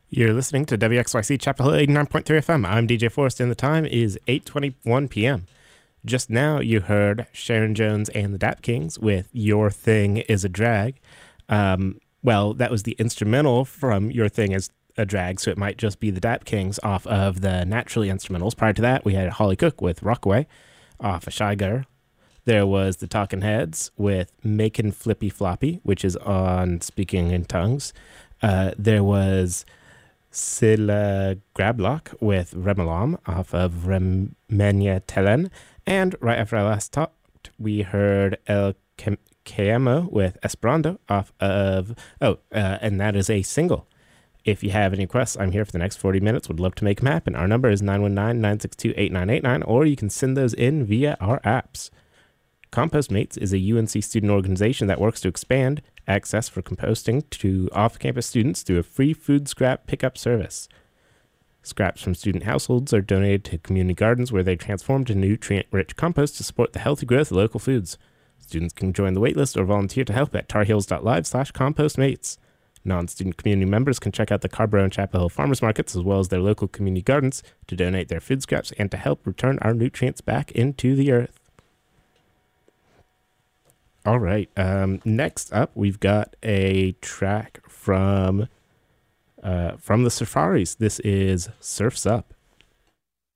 You're listening to WXYC Chapel Hill 89.3 FM. I'm DJ Forrest, and the time is 8:21 p.m. Just now, you heard Sharon Jones and the Dap Kings with Your Thing is a Drag. Well, that was the instrumental from Your Thing is a Drag, so it might just be the Dap Kings off of the Naturally instrumentals. Prior to that, we had Holly Cook with Rockaway off of Shy Girl. There was the Talking Heads with Makin' Flippy Floppy, which is on Speaking in Tongues. There was Silla Grablock with Remelam off of Remenya Telen. And right after I last talked, we heard El Quemo with Esperando off of... and that is a single. If you have any requests, I'm here for the next 40 minutes. Would love to make them happen. Our number is 919-962-8989, or you can send those in via our apps. Compost Mates is a UNC student organization that works to expand access for composting to off-campus students through a free food scrap pickup service. Scraps from student households are donated to community gardens where they transform to nutrient-rich compost to support the healthy growth of local foods. Students can join the waitlist or volunteer to help at tarheels.live/compostmates. Non-student community members can check out the Carborough and Chapel Hill farmers markets as well as their local community gardens to donate their food scraps and to help return our nutrients back into the earth. All right. Next up, we've got a track from the Safaris. This is Surf's Up.